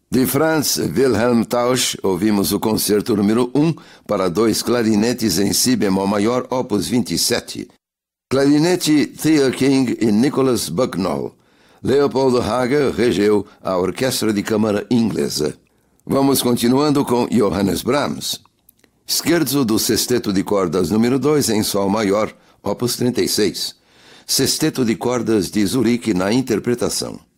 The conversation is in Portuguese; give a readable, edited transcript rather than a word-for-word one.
De Franz Wilhelm Tausch, ouvimos o concerto número 1 para 2 clarinetes em si bemol maior, opus 27. Clarinete Thea King e Nicholas Bucknall. Leopold Hager regeu a Orquestra de Câmara Inglesa. Vamos continuando com Johannes Brahms. Scherzo do Sexteto de Cordas número 2 em Sol maior, opus 36. Sexteto de Cordas de Zurique na interpretação.